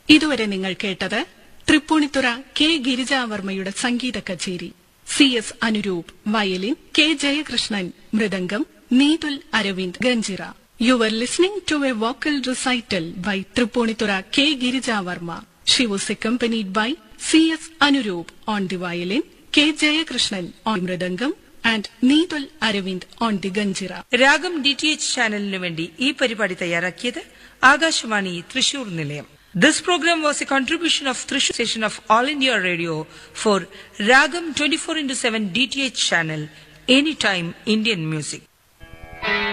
ഇതുവരെ നിങ്ങൾ കേട്ടത് തൃപ്പൂണിത്തുറ കെ ഗിരിജാവർമ്മയുടെ സംഗീത കച്ചേരി. CS Anuroop violin, K Jayakrishnan mridangam, Neethul Aravind ganjira. You were listening to a vocal recital by Tripunitura K Girijavarma. She was accompanied by CS Anuroop on the violin, K Jayakrishnan on mridangam and Needul Aravind on the ganjira. രാഗം DTH ചാനലിനു വേണ്ടി ഈ പരിപാടി തയ്യാറാക്കിയത് ആകാശവാണി തൃശൂർ നിലയം. This program was a contribution of Thrissur station of All India Radio for Ragam 24/7 DTH channel, anytime Indian music.